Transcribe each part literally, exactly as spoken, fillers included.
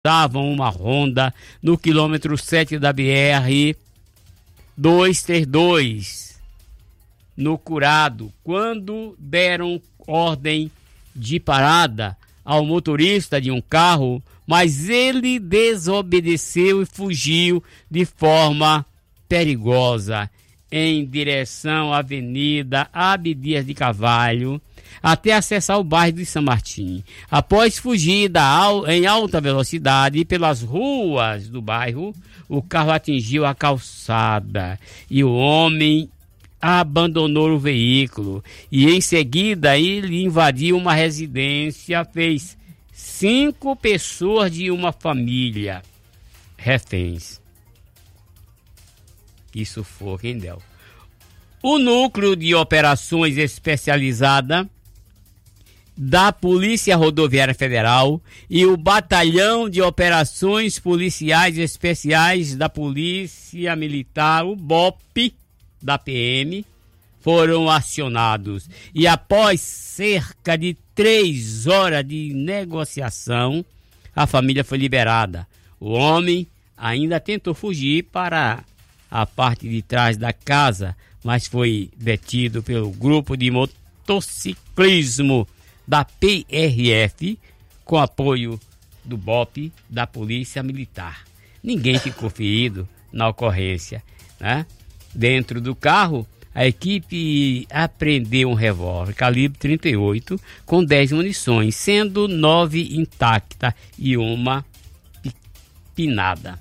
davam uma ronda no quilômetro sete da B R duzentos e trinta e dois, no Curado, quando deram ordem de parada ao motorista de um carro, mas ele desobedeceu e fugiu de forma perigosa em direção à Avenida Abdias de Carvalho, até acessar o bairro de São Martim. Após fugir da, em alta velocidade pelas ruas do bairro, o carro atingiu a calçada e o homem abandonou o veículo. E em seguida ele invadiu uma residência, fez cinco pessoas de uma família reféns. Que sufoco, hein, Del? O Núcleo de Operações Especializada da Polícia Rodoviária Federal e o Batalhão de Operações Policiais Especiais da Polícia Militar, o B O P, da P M, foram acionados. E após cerca de três horas de negociação, a família foi liberada. O homem ainda tentou fugir para a parte de trás da casa, mas foi detido pelo grupo de motociclismo da P R F, com apoio do B O P, da Polícia Militar. Ninguém ficou ferido na ocorrência, né? Dentro do carro, a equipe apreendeu um revólver calibre trinta e oito com dez munições, sendo nove intactas e uma pinada,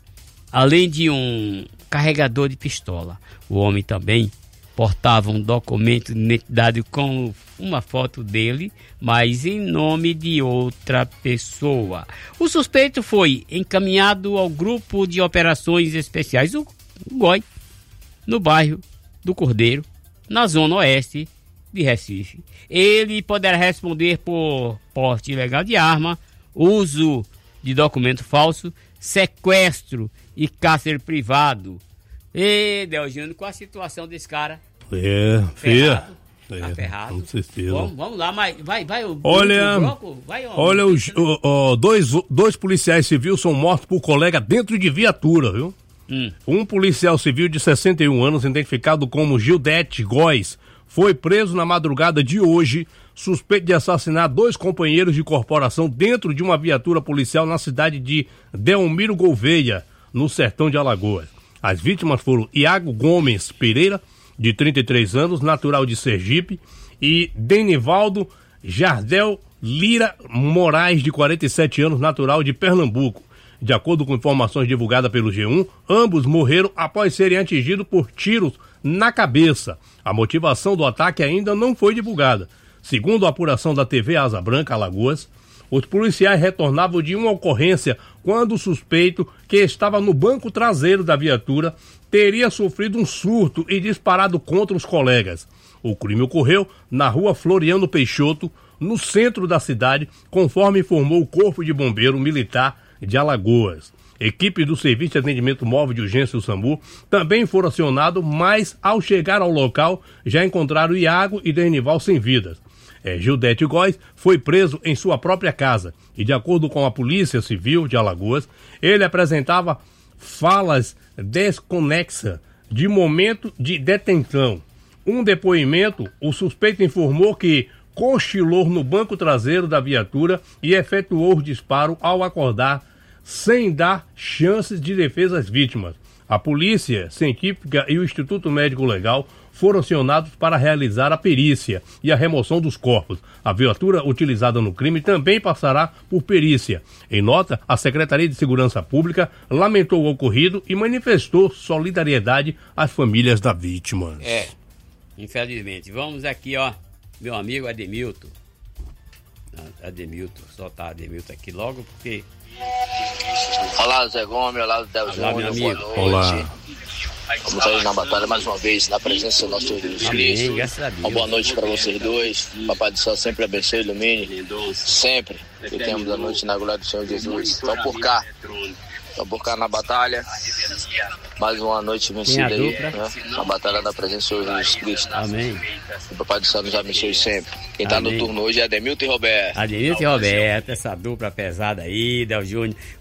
além de um carregador de pistola. O homem também portava um documento de identidade com uma foto dele, mas em nome de outra pessoa. O suspeito foi encaminhado ao Grupo de Operações Especiais, o G O I, no bairro do Cordeiro, na zona oeste de Recife. Ele poderá responder por porte ilegal de arma, uso de documento falso, sequestro e cárcere privado. E, Delgino, qual a situação desse cara? É, feia. É, tá ferrado. Com certeza. Vamos, vamos lá, mas vai, vai o Olha, o bloco, vai, ó, olha os, ó, ó, dois, dois policiais civis são mortos por colega dentro de viatura, viu? Hum. Um policial civil de sessenta e um anos, identificado como Gildete Góes, foi preso na madrugada de hoje, suspeito de assassinar dois companheiros de corporação dentro de uma viatura policial na cidade de Delmiro Gouveia, no sertão de Alagoas. As vítimas foram Iago Gomes Pereira, de trinta e três anos, natural de Sergipe, e Denivaldo Jardel Lira Moraes, de quarenta e sete anos, natural de Pernambuco. De acordo com informações divulgadas pelo G um, ambos morreram após serem atingidos por tiros na cabeça. A motivação do ataque ainda não foi divulgada. Segundo a apuração da T V Asa Branca Alagoas, os policiais retornavam de uma ocorrência quando o suspeito, que estava no banco traseiro da viatura, teria sofrido um surto e disparado contra os colegas. O crime ocorreu na rua Floriano Peixoto, no centro da cidade, conforme informou o Corpo de Bombeiro Militar de Alagoas. Equipes do Serviço de Atendimento Móvel de Urgência do SAMU também foram acionados, mas ao chegar ao local já encontraram Iago e Denival sem vidas. É, Gildete Góes foi preso em sua própria casa e, de acordo com a Polícia Civil de Alagoas, ele apresentava falas desconexas de momento de detenção. Um depoimento, o suspeito informou que cochilou no banco traseiro da viatura e efetuou o disparo ao acordar, sem dar chances de defesa às vítimas. A Polícia Científica e o Instituto Médico Legal foram acionados para realizar a perícia e a remoção dos corpos. A viatura utilizada no crime também passará por perícia. Em nota, a Secretaria de Segurança Pública lamentou o ocorrido e manifestou solidariedade às famílias da vítima. É, infelizmente. Vamos aqui, ó, meu amigo Ademilton. Ademilton, soltar Ademilton aqui logo, porque... Olá, Zé Gomes, olá, Del Júnior, boa noite. Olá. Vamos aí na batalha mais uma vez, na presença do nosso Jesus Cristo. Uma boa noite para vocês dois. Papai do Céu sempre abençoe, ilumine. Sempre que temos a noite na glória do Senhor Jesus. Então, por cá, Vamos buscar na batalha. Mais uma noite vencida aí, né? A batalha da presença de Jesus Cristo. Amém. O Papai do Céu nos abençoe sempre. Quem tá no turno hoje é Ademilton e Roberto. Ademilton e Roberto, essa dupla pesada aí, Del Júnior.